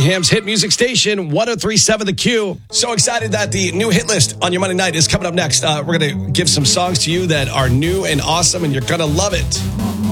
Birmingham's hit music station, 103.7 The Q. So excited that the new hit list on your Monday night is coming up next. We're going to give some songs to you that are new and awesome, and you're going to love it.